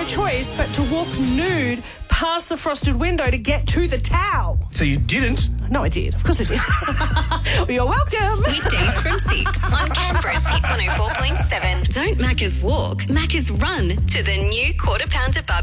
choice but to walk nude past the frosted window to get to the towel. So you didn't? No, I did. Of course I did. Well, you're welcome. Weekdays from 6 on Canberra's Hit 104.7. Don't Macca's walk, Macca's run to the new Quarter Pounder Barbecue.